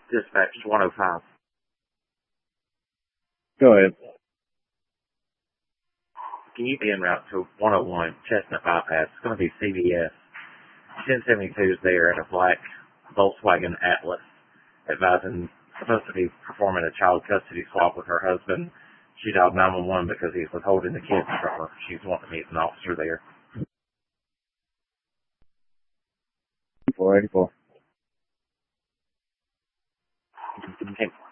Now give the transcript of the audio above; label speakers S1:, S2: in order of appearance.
S1: Dispatch 105.
S2: Go ahead.
S1: Can you be en route to 101 Chestnut Bypass? It's going to be CVS. 1072 is there in a black Volkswagen Atlas, advising supposed to be performing a child custody swap with her husband. She dialed 911 because he's withholding the kids from her. She's wanting to meet an officer there.
S2: 484.
S1: Okay.